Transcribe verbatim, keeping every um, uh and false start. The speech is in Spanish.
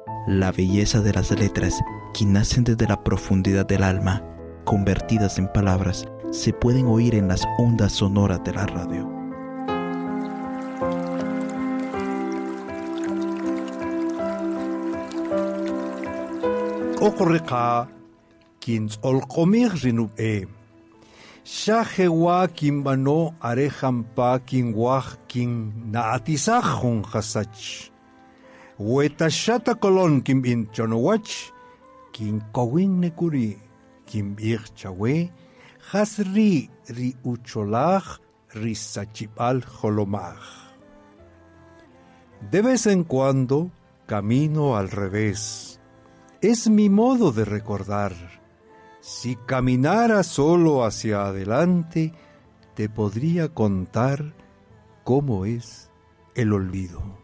La belleza de las letras, que nacen desde la profundidad del alma, convertidas en palabras, se pueden oír en las ondas sonoras de la radio. Okoreka kins olkomir rinube. Shahewa kimbano arehampa kinwah kin naatisahon hasach. Weta shata kolon kim in chonowach kin kowin nekuri kim ir chawe hasri ri ucholach ri sachipal holomach. De vez en cuando camino al revés. Es mi modo de recordar. Si caminara solo hacia adelante, te podría contar cómo es el olvido.